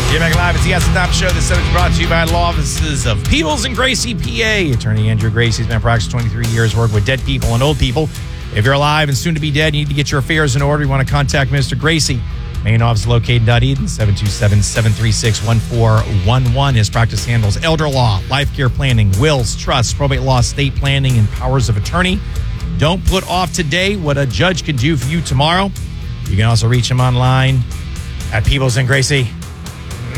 You're back live. It's the Top Show. This segment is brought to you by law offices of Peebles and Gracie, PA. Attorney Andrew Gracie has been approximately 23 years working with dead people and old people. If you're alive and soon to be dead, you need to get your affairs in order. You want to contact Mr. Gracie. Main office located in Dunedin, 727-736-1411. His practice handles elder law, life care planning, wills, trusts, probate law, estate planning, and powers of attorney. Don't put off today what a judge can do for you tomorrow. You can also reach him online at Peebles and Gracie.